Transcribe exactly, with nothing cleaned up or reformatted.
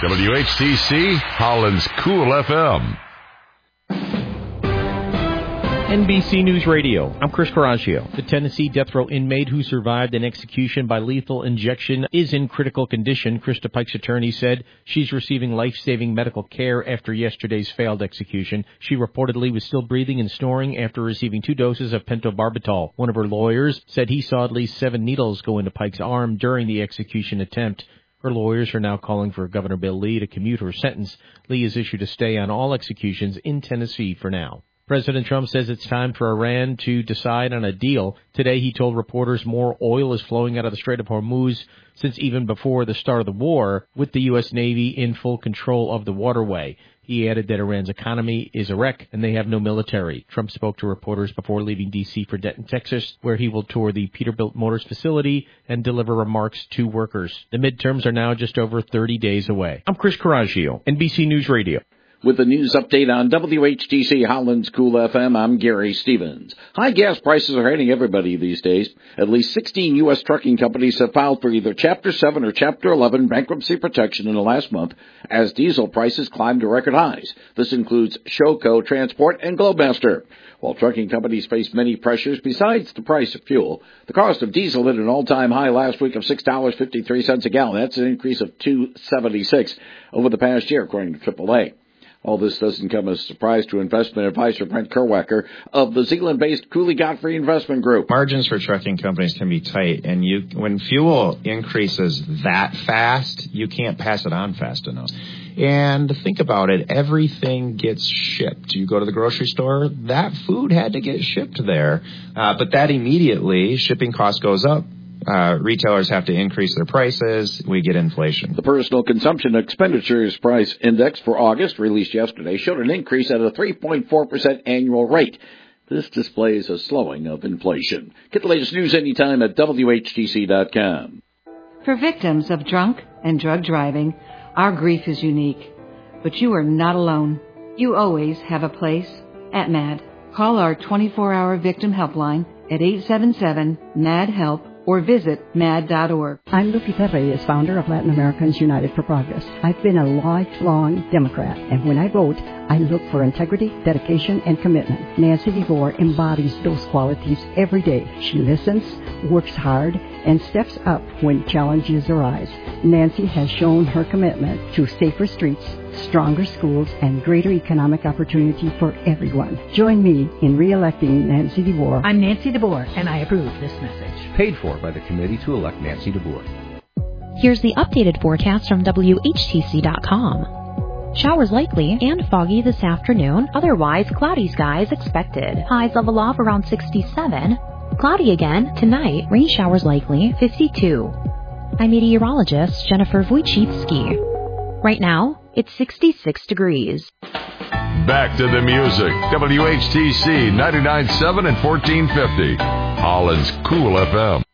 W H T C, Holland's Cool F M. N B C News Radio. I'm Chris Coraggio. The Tennessee death row inmate who survived an execution by lethal injection is in critical condition. Krista Pike's attorney said she's receiving life-saving medical care after yesterday's failed execution. She reportedly was still breathing and snoring after receiving two doses of pentobarbital. One of her lawyers said he saw at least seven needles go into Pike's arm during the execution attempt. Her lawyers are now calling for Governor Bill Lee to commute her sentence. Lee has issued a stay on all executions in Tennessee for now. President Trump says it's time for Iran to decide on a deal. Today he told reporters more oil is flowing out of the Strait of Hormuz since even before the start of the war, with the U S. Navy in full control of the waterway. He added that Iran's economy is a wreck and they have no military. Trump spoke to reporters before leaving D C for Denton, Texas, where he will tour the Peterbilt Motors facility and deliver remarks to workers. The midterms are now just over thirty days away. I'm Chris Coraggio, N B C News Radio. With the news update on W H T C Holland's Cool F M, I'm Gary Stevens. High gas prices are hitting everybody these days. At least sixteen U S trucking companies have filed for either Chapter seven or Chapter eleven bankruptcy protection in the last month as diesel prices climb to record highs. This includes Showco Transport and Globemaster. While trucking companies face many pressures besides the price of fuel, the cost of diesel hit an all-time high last week of six dollars and fifty-three cents a gallon. That's an increase of two dollars and seventy-six cents over the past year, according to triple A. All this doesn't come as a surprise to investment advisor Brent Kerwacker of the Zealand-based Cooley Godfrey Investment Group. Margins for trucking companies can be tight, and you when fuel increases that fast, you can't pass it on fast enough. And think about it, everything gets shipped. You go to the grocery store, that food had to get shipped there, uh, but that immediately, shipping cost goes up. Uh, retailers have to increase their prices. We get inflation. The Personal Consumption Expenditures Price Index for August, released yesterday, showed an increase at a three point four percent annual rate. This displays a slowing of inflation. Get the latest news anytime at W H T C dot com. For victims of drunk and drug driving, our grief is unique. But you are not alone. You always have a place at M A D. Call our twenty-four hour victim helpline at eight seven seven M A D help or visit mad dot org. I'm Lupita Reyes, founder of Latin Americans United for Progress. I've been a lifelong Democrat, and when I vote, I look for integrity, dedication, and commitment. Nancy DeVore embodies those qualities every day. She listens, works hard, and steps up when challenges arise. Nancy has shown her commitment to safer streets, stronger schools, and greater economic opportunity for everyone. Join me in re-electing Nancy DeVore. I'm Nancy DeVore, and I approve this message. Paid for by the committee to elect Nancy DeVore. Here's the updated forecast from W H T C dot com. Showers likely and foggy this afternoon. Otherwise, cloudy skies expected. Highs level off around sixty-seven. Cloudy again tonight. Rain showers likely, fifty-two. I'm meteorologist Jennifer Wojcicki. Right now, it's sixty-six degrees. Back to the music. W H T C ninety-nine point seven and fourteen fifty. Holland's Cool F M.